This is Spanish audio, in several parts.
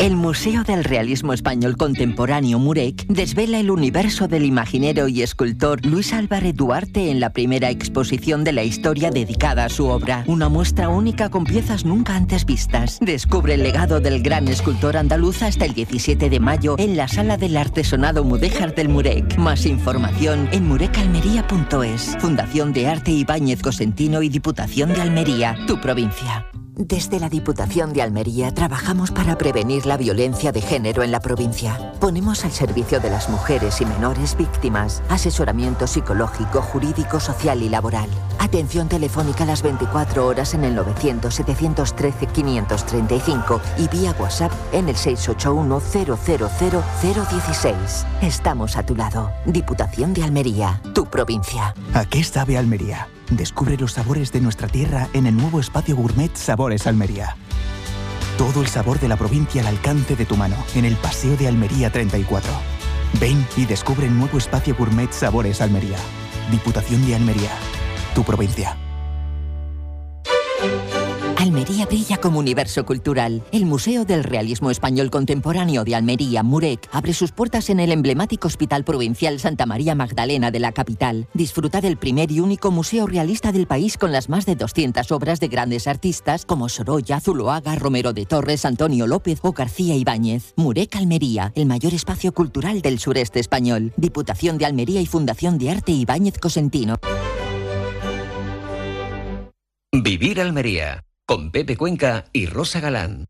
El Museo del Realismo Español Contemporáneo Murec desvela el universo del imaginero y escultor Luis Álvarez Duarte en la primera exposición de la historia dedicada a su obra. Una muestra única con piezas nunca antes vistas. Descubre el legado del gran escultor andaluz hasta el 17 de mayo en la Sala del Artesonado Mudéjar del Murec. Más información en murecalmería.es. Fundación de Arte Ibáñez Cosentino y Diputación de Almería, tu provincia. Desde la Diputación de Almería trabajamos para prevenir la violencia de género en la provincia. Ponemos al servicio de las mujeres y menores víctimas asesoramiento psicológico, jurídico, social y laboral. Atención telefónica las 24 horas en el 900-713-535 y vía WhatsApp en el 681-000-016. Estamos a tu lado. Diputación de Almería, tu provincia. ¿A qué sabe Almería? Descubre los sabores de nuestra tierra en el nuevo espacio gourmet Sabores Almería. Todo el sabor de la provincia al alcance de tu mano, en el Paseo de Almería 34. Ven y descubre el nuevo espacio gourmet Sabores Almería. Diputación de Almería, tu provincia. Almería brilla como universo cultural. El Museo del Realismo Español Contemporáneo de Almería, Murec, abre sus puertas en el emblemático Hospital Provincial Santa María Magdalena de la capital. Disfruta del primer y único museo realista del país con las más de 200 obras de grandes artistas como Sorolla, Zuloaga, Romero de Torres, Antonio López o García Ibáñez. Murec Almería, el mayor espacio cultural del sureste español. Diputación de Almería y Fundación de Arte Ibáñez Cosentino. Vivir Almería, con Pepe Cuenca y Rosa Galán.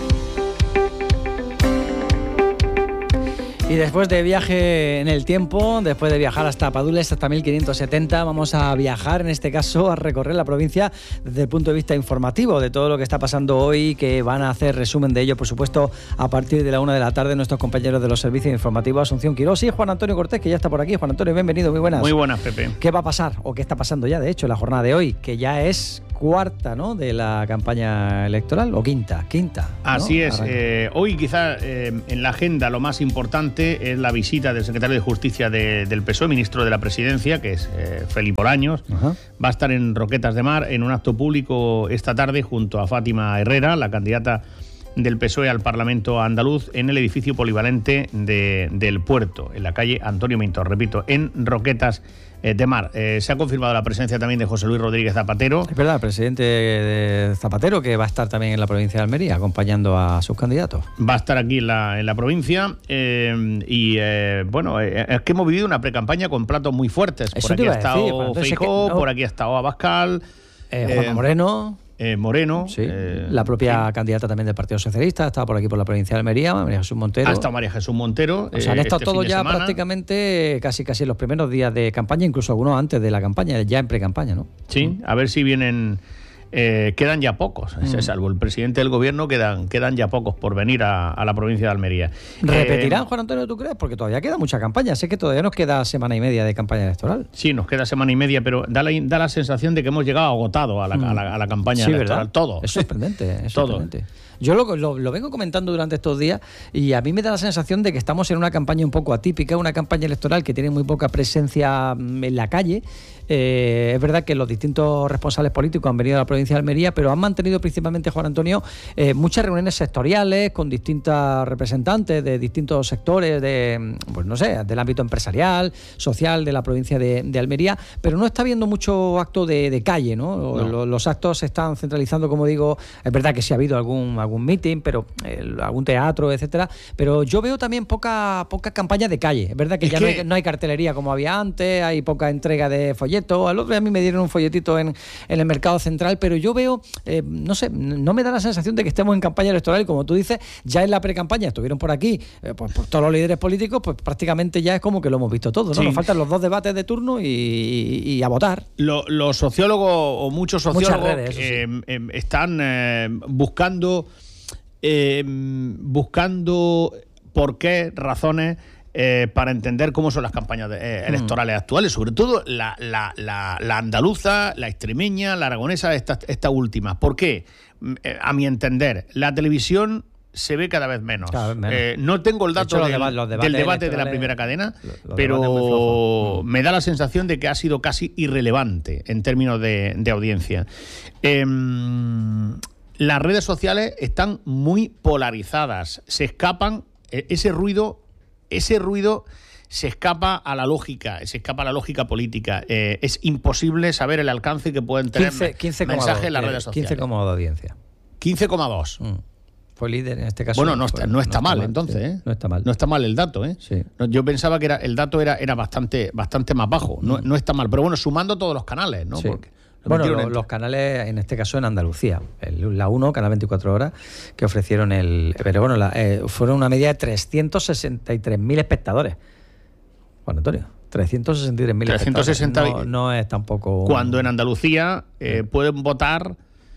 Y después de viaje en el tiempo, después de viajar hasta Padules, hasta 1570, vamos a viajar, en este caso, a recorrer la provincia desde el punto de vista informativo de todo lo que está pasando hoy, que van a hacer resumen de ello, por supuesto, a partir de la 1 de la tarde, nuestros compañeros de los servicios informativos, Asunción Quirós y Juan Antonio Cortés, que ya está por aquí. Juan Antonio, bienvenido, muy buenas. Muy buenas, Pepe. ¿Qué va a pasar, o qué está pasando ya, de hecho, en la jornada de hoy, que ya es cuarta, ¿no?, de la campaña electoral, o quinta, ¿no? Así es. Hoy quizá en la agenda lo más importante es la visita del secretario de Justicia del PSOE, ministro de la Presidencia, que es Felipe Bolaños. Ajá. Va a estar en Roquetas de Mar en un acto público esta tarde junto a Fátima Herrera, la candidata del PSOE al Parlamento andaluz, en el edificio polivalente del puerto, en la calle Antonio Minto, repito, en Roquetas de Mar. Se ha confirmado la presencia también de José Luis Rodríguez Zapatero. Es verdad, el presidente de Zapatero, que va a estar también en la provincia de Almería acompañando a sus candidatos. Va a estar aquí en la provincia bueno, es que hemos vivido una precampaña con platos muy fuertes. Eso por aquí ha estado Feijóo, por aquí ha estado Abascal, Juanma Moreno. Moreno. Sí, la propia candidata también del Partido Socialista, estaba por aquí por la provincia de Almería, María Jesús Montero. Ha estado María Jesús Montero. O sea, han estado todos ya prácticamente casi en los primeros días de campaña, incluso algunos antes de la campaña, ya en pre-campaña, ¿no? Sí, a ver si vienen. Quedan ya pocos, salvo el presidente del gobierno, quedan ya pocos por venir a la provincia de Almería. ¿Repetirán, Juan Antonio, tú crees? Porque todavía queda mucha campaña. Sé que todavía nos queda semana y media de campaña electoral. Sí, nos queda semana y media, pero da la sensación de que hemos llegado agotado a la campaña electoral. ¿Verdad? Todo. Es sorprendente, es todo. Sorprendente. Yo lo vengo comentando durante estos días y a mí me da la sensación de que estamos en una campaña un poco atípica, una campaña electoral que tiene muy poca presencia en la calle. Es verdad que los distintos responsables políticos han venido a la provincia de Almería, pero han mantenido principalmente, Juan Antonio, muchas reuniones sectoriales con distintas representantes de distintos sectores pues no sé, del ámbito empresarial, social de la provincia de Almería, pero no está habiendo mucho acto de calle, ¿no? No. Los actos se están centralizando, como digo, es verdad que sí ha habido algún meeting, pero algún teatro, etcétera, pero yo veo también poca campaña de calle. Es verdad que no hay cartelería como había antes, hay poca entrega de folletos. Al otro día a mí me dieron un folletito en el mercado central, pero yo veo, no sé, no me da la sensación de que estemos en campaña electoral y, como tú dices, ya en la pre-campaña estuvieron por aquí, pues por todos los líderes políticos, pues prácticamente ya es como que lo hemos visto todo, ¿no? Sí. Nos faltan los 2 debates de turno y a votar. Los sociólogos o muchos sociólogos redes, están buscando por qué razones para entender cómo son las campañas electorales actuales, sobre todo la andaluza, la extremeña, la aragonesa, esta última. ¿Por qué? A mi entender, la televisión se ve cada vez menos. No tengo el dato del debate de la primera cadena, pero me da la sensación de que ha sido casi irrelevante en términos de audiencia. las redes sociales están muy polarizadas, se escapan, ese ruido se escapa a la lógica, política. Es imposible saber el alcance que pueden tener 15, mensajes en las redes sociales. 15,2 de audiencia. 15,2. Fue líder en este caso. Bueno, no está mal, entonces, sí, ¿eh? No está mal. No está mal el dato, ¿eh? Sí. Yo pensaba que el dato era bastante más bajo. No está mal. Pero bueno, sumando todos los canales, ¿no? Sí. Porque los canales, en este caso en Andalucía, la 1, Canal 24 Horas, que ofrecieron pero bueno, fueron una media de 363.000 espectadores. Juan Antonio, 363.000 espectadores. No es tampoco... Cuando en Andalucía pueden votar,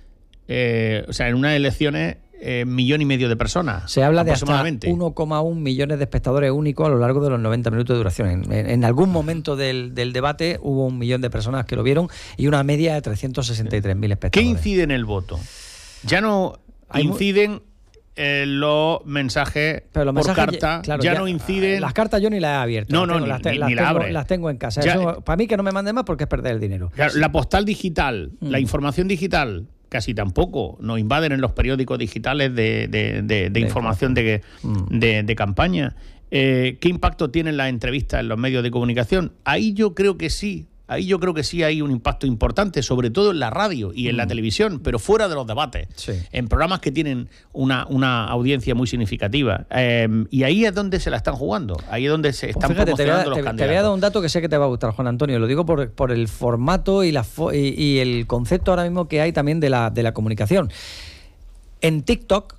en unas elecciones, 1,5 millones de personas. Se habla de hasta 1,1 millones de espectadores únicos a lo largo de los 90 minutos de duración. En algún momento del debate hubo 1 millón de personas que lo vieron y una media de 363.000 espectadores. ¿Qué incide en el voto? Ya no inciden los mensajes por carta, claro, ya no inciden... Las cartas yo ni las he abierto. Las tengo en casa. Eso, para mí que no me manden más porque es perder el dinero. Claro, la postal digital, la información digital... Casi tampoco nos invaden en los periódicos digitales de información de campaña. ¿Qué impacto tienen las entrevistas en los medios de comunicación? Ahí yo creo que sí hay un impacto importante, sobre todo en la radio y en la televisión, pero fuera de los debates, en programas que tienen una audiencia muy significativa. Y ahí es donde se la están jugando, ahí es donde se están promocionando los candidatos. Te voy a dar un dato que sé que te va a gustar, Juan Antonio, lo digo por el formato y el concepto ahora mismo que hay también de la comunicación. En TikTok,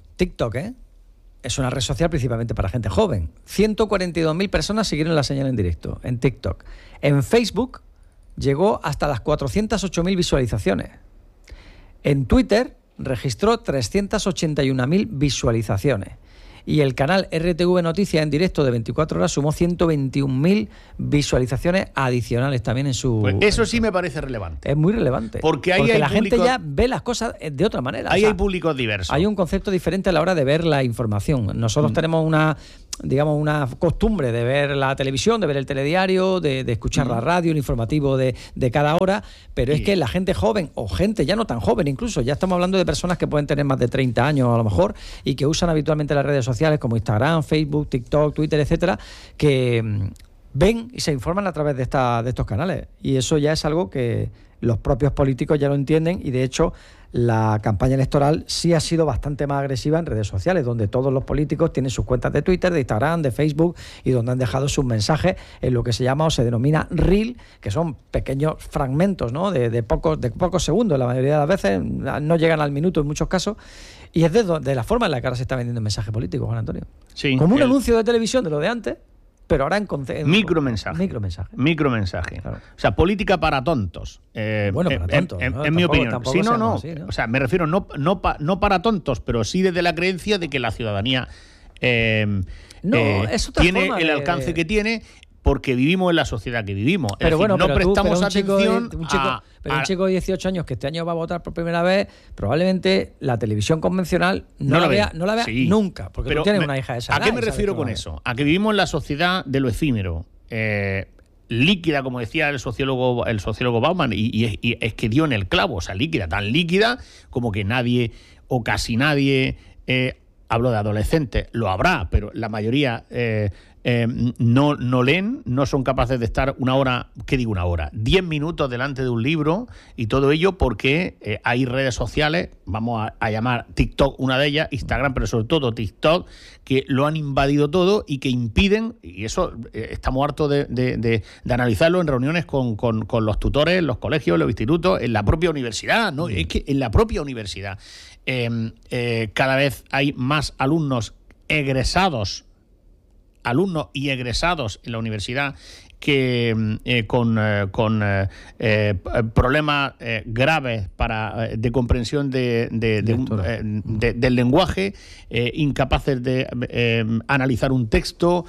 es una red social principalmente para gente joven. 142.000 personas siguieron la señal en directo en TikTok. En Facebook llegó hasta las 408.000 visualizaciones. En Twitter registró 381.000 visualizaciones. Y el canal RTV Noticias en directo de 24 horas sumó 121.000 visualizaciones adicionales también en su... Pues eso sí me parece relevante. Es muy relevante. Porque la gente ya ve las cosas de otra manera. Ahí hay públicos diversos. Hay un concepto diferente a la hora de ver la información. Nosotros tenemos una costumbre de ver la televisión, de ver el telediario, de escuchar la radio, el informativo de cada hora, pero es que la gente joven, o gente ya no tan joven incluso, ya estamos hablando de personas que pueden tener más de 30 años a lo mejor, y que usan habitualmente las redes sociales como Instagram, Facebook, TikTok, Twitter, etcétera, que ven y se informan a través de estos canales. Y eso ya es algo que los propios políticos ya lo entienden, y de hecho la campaña electoral sí ha sido bastante más agresiva en redes sociales, donde todos los políticos tienen sus cuentas de Twitter, de Instagram, de Facebook, y donde han dejado sus mensajes en lo que se llama o se denomina Reel, que son pequeños fragmentos, ¿no? de pocos segundos, la mayoría de las veces no llegan al minuto en muchos casos, y es de la forma en la que ahora se está vendiendo el mensaje político, Juan Antonio. Sí, como un anuncio de televisión de lo de antes, pero ahora en micromensaje. Claro. O sea, política para tontos. Para tontos. En mi opinión. Sí, no. Así, ¿no? O sea, me refiero no para tontos, pero sí desde la creencia de que la ciudadanía tiene el alcance que tiene, porque vivimos en la sociedad que vivimos. Pero es decir, no prestamos atención un chico de 18 años que este año va a votar por primera vez, probablemente la televisión convencional no la vea sí, nunca, porque tú tienes una hija de esa edad. ¿A qué me refiero con eso? A que vivimos en la sociedad de lo efímero, líquida, como decía el sociólogo Bauman, y es que dio en el clavo, o sea, líquida, tan líquida como que nadie o casi nadie, hablo de adolescentes, lo habrá, pero la mayoría no leen, no son capaces de estar 10 minutos delante de un libro, y todo ello porque hay redes sociales, vamos a llamar TikTok una de ellas, Instagram, pero sobre todo TikTok, que lo han invadido todo y que impiden, y eso estamos hartos de analizarlo en reuniones con los tutores, en los colegios, en los institutos, en la propia universidad, ¿no? Es que en la propia universidad cada vez hay más alumnos y egresados en la universidad que con problemas graves de comprensión del lenguaje, incapaces de analizar un texto,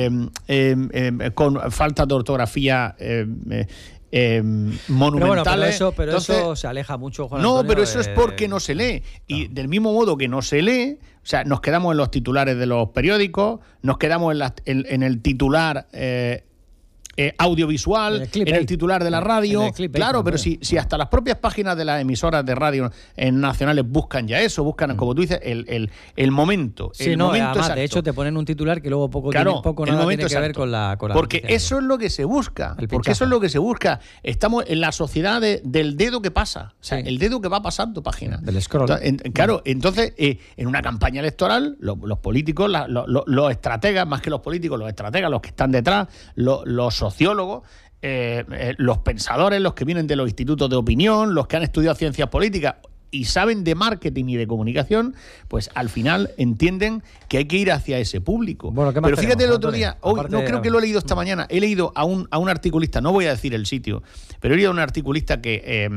con falta de ortografía monumentales. Pero eso se aleja mucho, Juan No, Antonio, pero eso es porque no se lee. Y del mismo modo que no se lee, o sea, nos quedamos en los titulares de los periódicos, nos quedamos en el titular audiovisual, en el titular de la radio. Claro, pero si hasta las propias páginas de las emisoras de radio nacionales buscan ya eso, buscan, como tú dices, el momento. Sí, además, exacto. De hecho, te ponen un titular que luego nada tiene que ver con la porque eso es lo que se busca. Porque eso es lo que se busca. Estamos en la sociedad del dedo que pasa. O sea, el dedo que va pasando página. Del scroll. Entonces, en una campaña electoral, los políticos, los estrategas, más que los políticos, los estrategas, los que están detrás, los sociólogos, los pensadores, los que vienen de los institutos de opinión, los que han estudiado ciencias políticas y saben de marketing y de comunicación, pues al final entienden que hay que ir hacia ese público. Bueno, pero fíjate, el otro día, hoy no creo que lo he leído esta mañana, he leído a un articulista, no voy a decir el sitio, pero he leído a un articulista que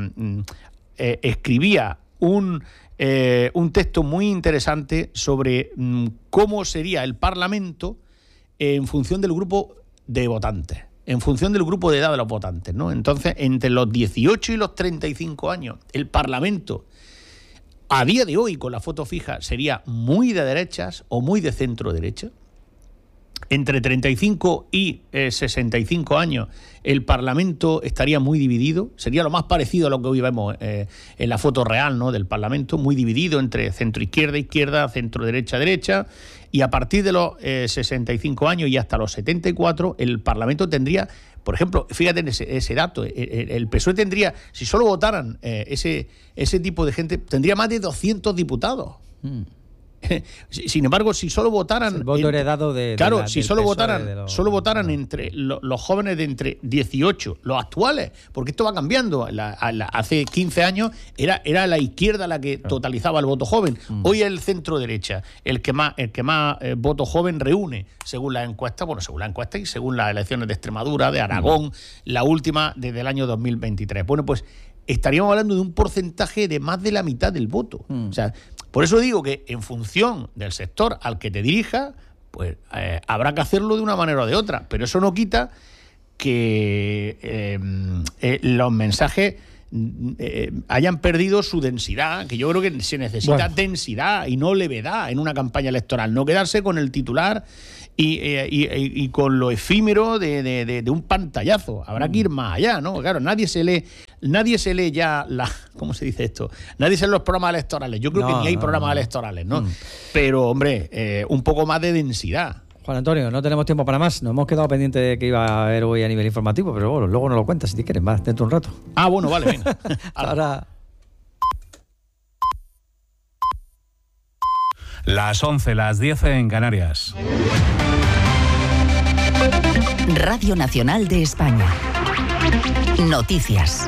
escribía un texto muy interesante sobre cómo sería el Parlamento en función del grupo de votantes, en función del grupo de edad de los votantes, ¿no? Entonces, entre los 18 y los 35 años, el Parlamento, a día de hoy, con la foto fija, sería muy de derechas o muy de centro-derecha. Entre 35 y 65 años, el Parlamento estaría muy dividido. Sería lo más parecido a lo que hoy vemos en la foto real, ¿no?, del Parlamento, muy dividido entre centro-izquierda, centro-derecha. Y a partir de los 65 años y hasta los 74, el Parlamento tendría, por ejemplo, fíjate en ese dato, el PSOE tendría, si solo votaran ese tipo de gente, tendría más de 200 diputados. Sin embargo, si solo votaran... El voto heredado de... Claro, si solo votaran entre los jóvenes de entre 18, los actuales, porque esto va cambiando. Hace 15 años era la izquierda la que totalizaba el voto joven. Hoy es el centro-derecha el que más voto joven reúne, según las encuestas, y según las elecciones de Extremadura, de Aragón, la última desde el año 2023. Bueno, pues estaríamos hablando de un porcentaje de más de la mitad del voto. O sea, por eso digo que en función del sector al que te dirijas, pues habrá que hacerlo de una manera o de otra. Pero eso no quita que los mensajes hayan perdido su densidad, que yo creo que se necesita densidad y no levedad en una campaña electoral. No quedarse con el titular y con lo efímero de un pantallazo. Habrá que ir más allá, ¿no? Claro, nadie se lee ya ¿cómo se dice esto? Nadie se lee los programas electorales. Yo creo que ni hay programas electorales, ¿no? Pero, hombre, un poco más de densidad. Juan Antonio, no tenemos tiempo para más. Nos hemos quedado pendientes de que iba a haber hoy a nivel informativo, pero bueno, luego nos lo cuentas si te quieres, más dentro de un rato. Ah, bueno, vale, venga. Ahora... Las 11, las 10 en Canarias. Radio Nacional de España. Noticias.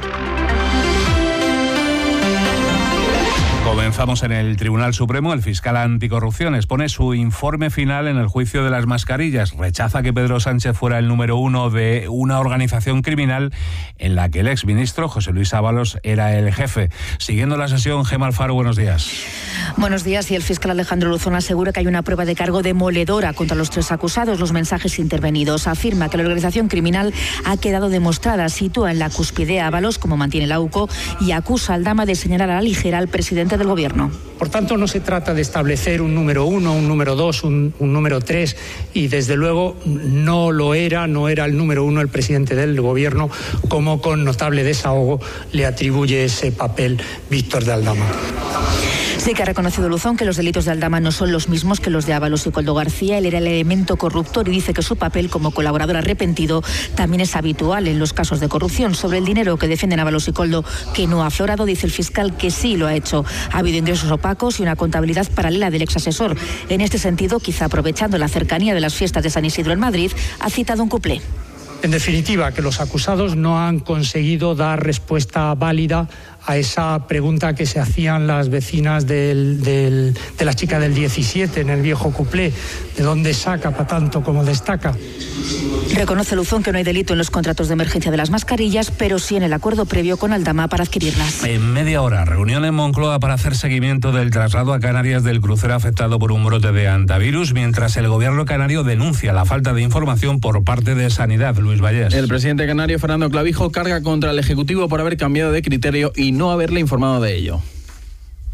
Comenzamos en el Tribunal Supremo. El fiscal anticorrupción expone su informe final en el juicio de las mascarillas. Rechaza que Pedro Sánchez fuera el número uno de una organización criminal en la que el exministro José Luis Ábalos era el jefe. Siguiendo la sesión, Gemma Alfaro, buenos días. Buenos días. Y el fiscal Alejandro Luzón asegura que hay una prueba de cargo demoledora contra los tres acusados. Los mensajes intervenidos. Afirma que la organización criminal ha quedado demostrada. Sitúa en la cúspide a Ábalos, como mantiene la UCO, y acusa al Dama de señalar a la ligera al presidente del Gobierno. Por tanto, no se trata de establecer un número 1, un número 2, un número 3, y desde luego no era el número 1 el presidente del Gobierno, como con notable desahogo le atribuye ese papel Víctor de Aldama. Sí que ha reconocido Luzón que los delitos de Aldama no son los mismos que los de Ábalos y Koldo García. Él era el elemento corruptor y dice que su papel como colaborador arrepentido también es habitual en los casos de corrupción. Sobre el dinero que defienden Ábalos y Koldo, que no ha aflorado, dice el fiscal que sí lo ha hecho. Ha habido ingresos opacos y una contabilidad paralela del exasesor. En este sentido, quizá aprovechando la cercanía de las fiestas de San Isidro en Madrid, ha citado un cuplé. En definitiva, que los acusados no han conseguido dar respuesta válida a esa pregunta que se hacían las vecinas de la chica del 17 en el viejo cuplé, ¿de dónde saca para tanto como destaca? Reconoce Luzón que no hay delito en los contratos de emergencia de las mascarillas, pero sí en el acuerdo previo con Aldama para adquirirlas. En media hora, reunión en Moncloa para hacer seguimiento del traslado a Canarias del crucero afectado por un brote de hantavirus, mientras el gobierno canario denuncia la falta de información por parte de Sanidad. Luis Vallés. El presidente canario, Fernando Clavijo, carga contra el Ejecutivo por haber cambiado de criterio y no haberle informado de ello.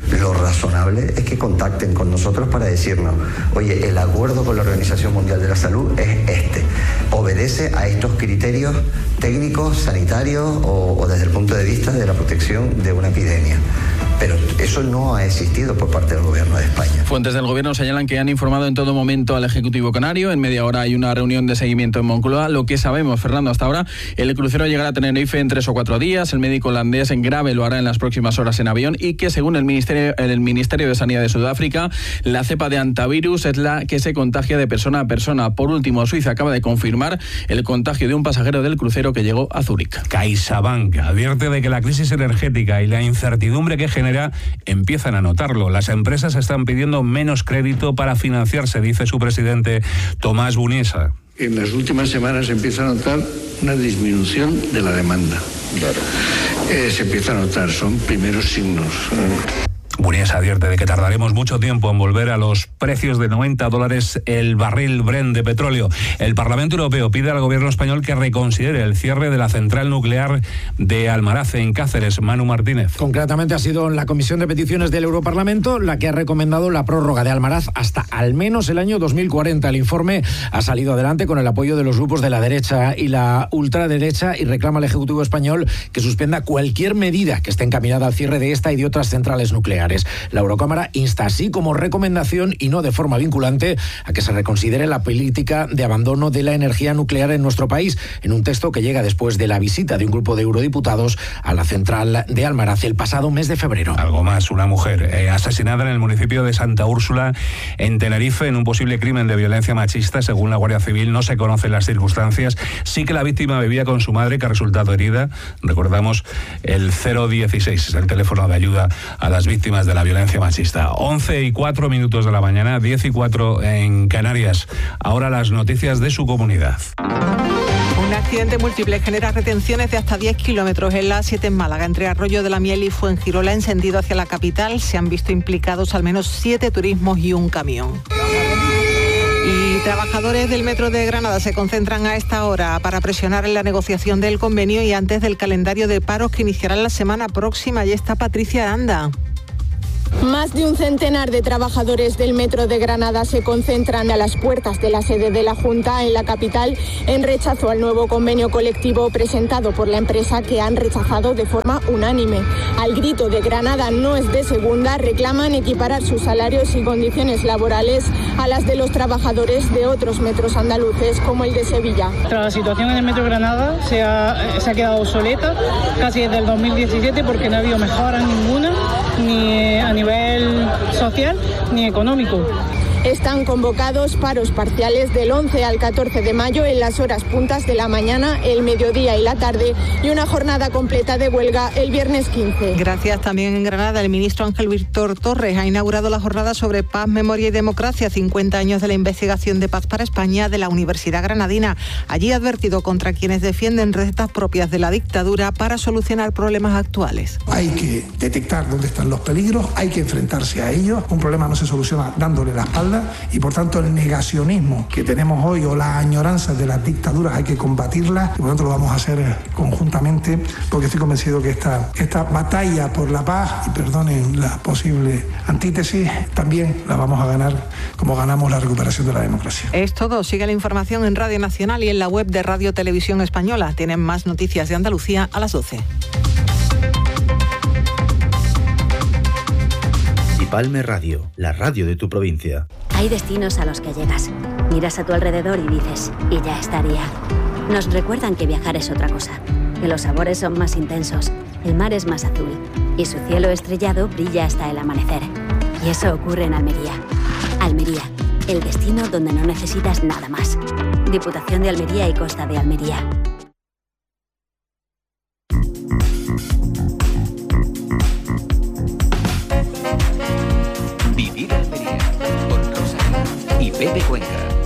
Lo razonable es que contacten con nosotros para decirnos, oye, el acuerdo con la Organización Mundial de la Salud es este, obedece a estos criterios técnicos, sanitarios o desde el punto de vista de la protección de una epidemia. Pero eso no ha existido por parte del Gobierno de España. Fuentes del Gobierno señalan que han informado en todo momento al Ejecutivo Canario. En media hora hay una reunión de seguimiento en Moncloa. Lo que sabemos, Fernando, hasta ahora, el crucero llegará a Tenerife en 3 o 4 días. El médico holandés en grave lo hará en las próximas horas en avión y que, según el Ministerio de Sanidad de Sudáfrica, la cepa de hantavirus es la que se contagia de persona a persona. Por último, Suiza acaba de confirmar el contagio de un pasajero del crucero que llegó a Zúrich. CaixaBank advierte de que la crisis energética y la incertidumbre que genera empiezan a notarlo. Las empresas están pidiendo menos crédito para financiarse, dice su presidente Tomás Buniesa. En las últimas semanas se empieza a notar una disminución de la demanda. Claro. Se empieza a notar, son primeros signos. Buniesa advierte de que tardaremos mucho tiempo en volver a los precios de $90 el barril Brent de petróleo. El Parlamento Europeo pide al gobierno español que reconsidere el cierre de la central nuclear de Almaraz en Cáceres. Manu Martínez. Concretamente ha sido la Comisión de Peticiones del Europarlamento la que ha recomendado la prórroga de Almaraz hasta al menos el año 2040. El informe ha salido adelante con el apoyo de los grupos de la derecha y la ultraderecha y reclama al Ejecutivo español que suspenda cualquier medida que esté encaminada al cierre de esta y de otras centrales nucleares. La Eurocámara insta así como recomendación y no de forma vinculante a que se reconsidere la política de abandono de la energía nuclear en nuestro país, en un texto que llega después de la visita de un grupo de eurodiputados a la central de Almaraz el pasado mes de febrero. Algo más, una mujer asesinada en el municipio de Santa Úrsula, en Tenerife, en un posible crimen de violencia machista. Según la Guardia Civil, no se conocen las circunstancias. Sí que la víctima vivía con su madre, que ha resultado herida. Recordamos el 016, es el teléfono de ayuda a las víctimas de la violencia machista. 11:04 de la mañana, 10:04 en Canarias. Ahora las noticias de su comunidad. Un accidente múltiple genera retenciones de hasta 10 kilómetros en la A7 en Málaga, entre Arroyo de la Miel y Fuengirola, en sentido hacia la capital. Se han visto implicados al menos 7 turismos y un camión. Y trabajadores del Metro de Granada se concentran a esta hora para presionar en la negociación del convenio y antes del calendario de paros que iniciará la semana próxima. Y está Patricia Aranda. Más de un centenar de trabajadores del Metro de Granada se concentran a las puertas de la sede de la Junta en la capital en rechazo al nuevo convenio colectivo presentado por la empresa, que han rechazado de forma unánime. Al grito de Granada no es de segunda, reclaman equiparar sus salarios y condiciones laborales a las de los trabajadores de otros metros andaluces como el de Sevilla. La situación en el Metro de Granada se ha quedado obsoleta casi desde el 2017 porque no ha habido mejora ninguna, ni a nivel social ni económico. Están convocados paros parciales del 11 al 14 de mayo en las horas puntas de la mañana, el mediodía y la tarde, y una jornada completa de huelga el viernes 15. Gracias. También en Granada, el ministro Ángel Víctor Torres ha inaugurado la jornada sobre paz, memoria y democracia, 50 años de la investigación de paz para España de la Universidad Granadina. Allí ha advertido contra quienes defienden recetas propias de la dictadura para solucionar problemas actuales. Hay que detectar dónde están los peligros, hay que enfrentarse a ellos. Un problema no se soluciona dándole la espalda, y por tanto el negacionismo que tenemos hoy o la añoranza de las dictaduras hay que combatirlas, y por tanto lo vamos a hacer conjuntamente, porque estoy convencido que esta batalla por la paz, y perdonen la posible antítesis, también la vamos a ganar como ganamos la recuperación de la democracia. Es todo. Sigue la información en Radio Nacional y en la web de Radio Televisión Española. Tienen más noticias de Andalucía a las 12. Palme Radio, la radio de tu provincia. Hay destinos a los que llegas, miras a tu alrededor y dices, y ya estaría. Nos recuerdan que viajar es otra cosa, que los sabores son más intensos, el mar es más azul y su cielo estrellado brilla hasta el amanecer. Y eso ocurre en Almería. Almería, el destino donde no necesitas nada más. Diputación de Almería y Costa de Almería. Vivir Almería con Rosa Gala y Pepe Cuenca.